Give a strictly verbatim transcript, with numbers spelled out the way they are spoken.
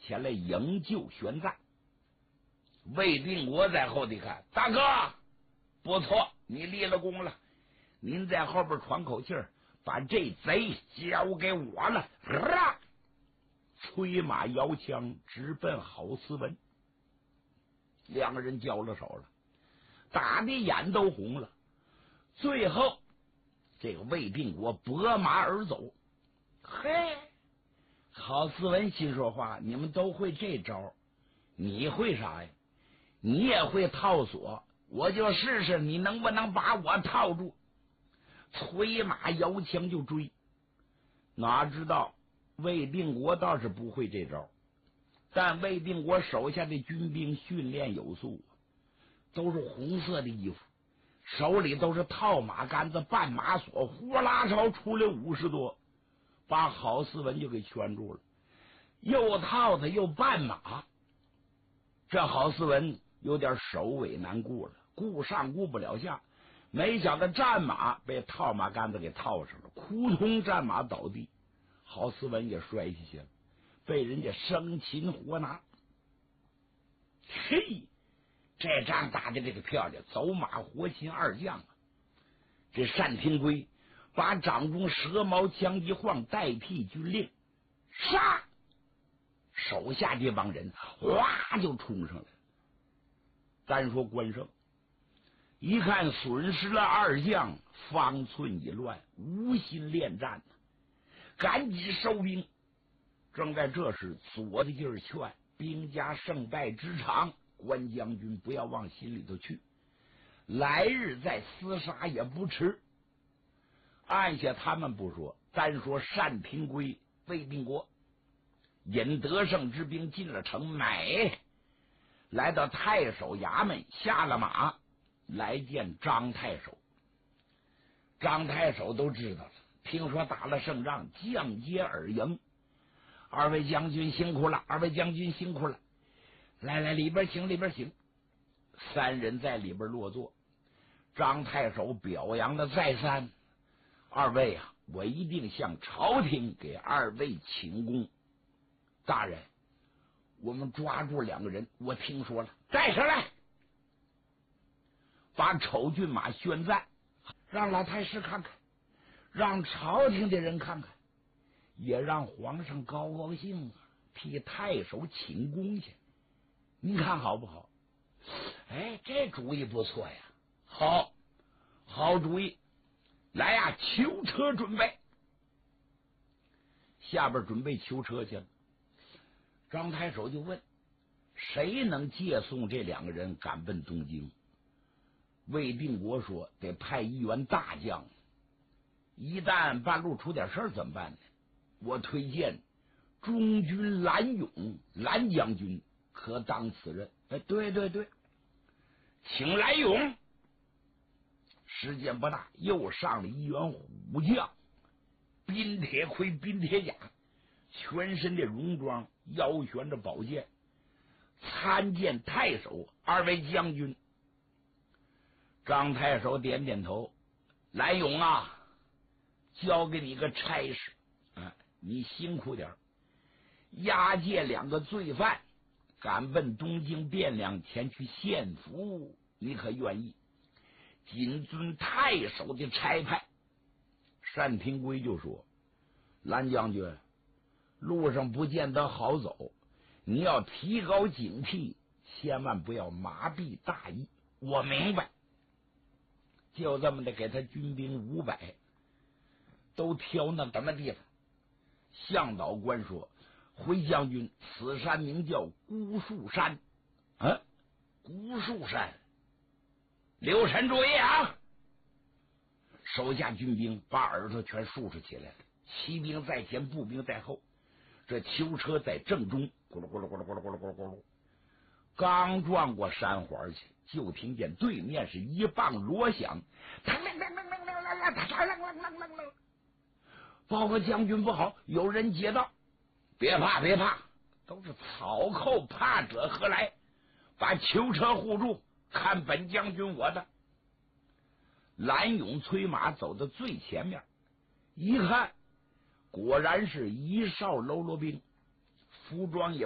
前来营救宣赞。魏定国在后头看，大哥不错，你立了功了，您在后边喘口气儿，把这贼交给我了。啊！催马摇枪直奔郝思文，两个人交了手了，打的眼都红了。最后这个魏定国拨马而走。嘿，郝思文心说话，你们都会这招，你会啥呀？你也会套索，我就试试你能不能把我套住。催马摇枪就追，哪知道魏定国倒是不会这招，但魏定国手下的军兵训练有素，都是红色的衣服，手里都是套马杆子、绊马索，呼啦超出来五十多，把郝思文就给圈住了，又套他又绊马。这郝思文有点首尾难顾了，顾上顾不了下，没想到战马被套马杆子给套上了，扑通战马倒地，郝思文也摔下去了，被人家生擒活拿。嘿，这仗打的这个漂亮，走马活擒二将啊！这单廷圭把掌中蛇矛枪一晃，代替军令，杀！手下这帮人哗就冲上来了。单说关胜一看损失了二将，方寸已乱，无心恋战呢，赶紧收兵。正在这时，左的劲儿劝兵家胜败之长，关将军不要往心里头去，来日再厮杀也不迟。按下他们不说，单说单廷圭、魏定国引得胜之兵进了城，美来到太守衙门，下了马来见张太守。张太守都知道了，听说打了胜仗，将阶而迎。二位将军辛苦了，二位将军辛苦了，来来，里边请，里边请。三人在里边落座，张太守表扬的再三，二位啊，我一定向朝廷给二位请功。大人，我们抓住两个人，我听说了，带上来，把丑骏马宣赞，让老太师看看，让朝廷的人看看，也让皇上高高兴啊，替太守请功去。您看好不好？哎，这主意不错呀，好，好主意。来呀，囚车准备。下边准备囚车去了。张太守就问，谁能借送这两个人赶奔东京？魏定国说，得派一员大将，一旦半路出点事儿怎么办呢？我推荐中军蓝勇蓝将军可当此任。哎，对对对，请蓝勇。时间不大，又上了一员虎将，冰铁盔冰铁甲，全身的戎装，腰悬着宝剑，参见太守，二位将军。张太守点点头，蓝勇啊，交给你个差事，啊，你辛苦点，押解两个罪犯赶奔东京汴梁前去献俘，你可愿意？谨遵太守的差派。单廷圭就说，蓝将军，路上不见得好走，你要提高警惕，千万不要麻痹大意。我明白。就这么的给他军兵五百，都挑那什么地方。向导官说，回将军，此山名叫孤树山。啊，孤树山，留神注意啊！手下军兵把耳朵全竖起起来了，骑兵在前，步兵在后，这囚车在正中，咕噜咕噜咕噜咕噜咕噜咕噜咕噜，刚转过山环去，就听见对面是一棒锣响，报告将军不好，有人劫道。别怕别怕，都是草寇，怕者何来？把囚车护住，看本将军我的。蓝勇催马走到最前面，一看果然是一哨喽啰兵，服装也